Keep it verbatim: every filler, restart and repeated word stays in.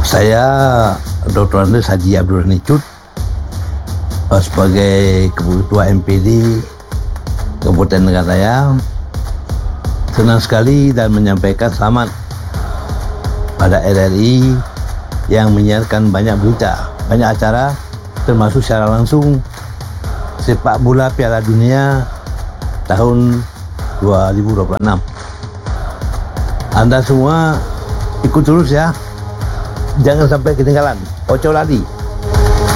Saya Doktor Andes Haji Abdul Nicut sebagai Ketua M P D Kabupaten Mekaraya senang sekali dan menyampaikan selamat pada R R I yang menyiarkan banyak berita, banyak acara, termasuk secara langsung sepak bola Piala Dunia tahun dua ribu dua puluh enam. Anda semua ikut terus ya, jangan sampai ketinggalan. Ojo lali.